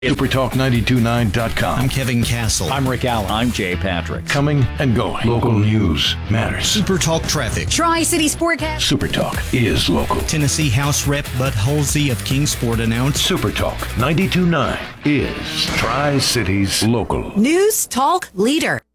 SuperTalk929.com. I'm Kevin Castle. I'm Rick Allen. I'm Jay Patrick. Coming and going. Local news matters. Super Talk Traffic. Tri-City Sportcast. Super Talk is local. Tennessee House Rep Bud Halsey of Kingsport announced Super Talk 92.9 is Tri-Cities local. News Talk Leader.